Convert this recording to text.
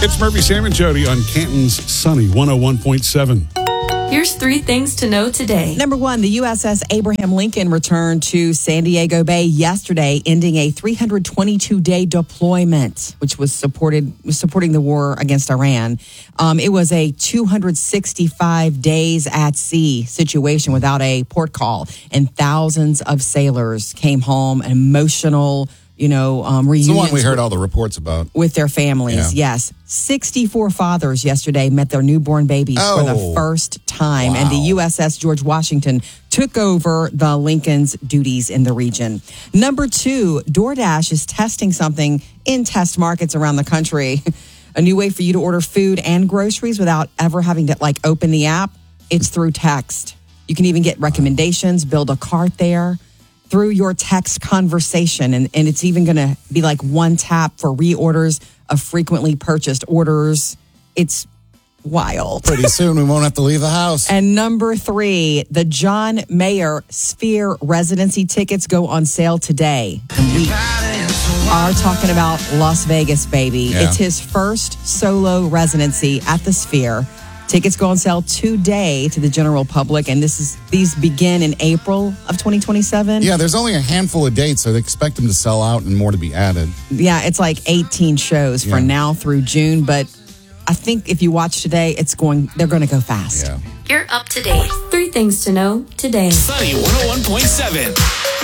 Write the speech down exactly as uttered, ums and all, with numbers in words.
It's Murphy, Sam, and Jody on Canton's Sunny one oh one point seven. Here's three things to know today. Number one, the U S S Abraham Lincoln returned to San Diego Bay yesterday, ending a three hundred twenty-two day deployment, which was supported was supporting the war against Iran. Um, it was a two hundred sixty-five days at sea situation without a port call, and thousands of sailors came home, an emotional, you know, um, It's the reunions one we heard all the reports about. with their families. Yeah. Yes. sixty-four fathers yesterday met their newborn babies Oh. for the first time. Wow. And the U S S George Washington took over the Lincoln's duties in the region. Number two, DoorDash is testing something in test markets around the country. A new way for you to order food and groceries without ever having to like open the app. It's through text. You can even get recommendations, build a cart there through your text conversation. And, and it's even going to be like one tap for reorders of frequently purchased orders. It's wild. Pretty soon we won't have to leave the house. And number three, the John Mayer Sphere residency tickets go on sale today. And we are talking about Las Vegas, baby. Yeah. It's his first solo residency at the Sphere. Tickets go on sale today to the general public, and this is these begin in April of twenty twenty-seven. Yeah, there's only a handful of dates, so they expect them to sell out and more to be added. Yeah, it's like eighteen shows for Yeah. now through June, but I think if you watch today, it's going. They're going to go fast. Yeah. You're up to date. Three things to know today. Sunny one oh one point seven.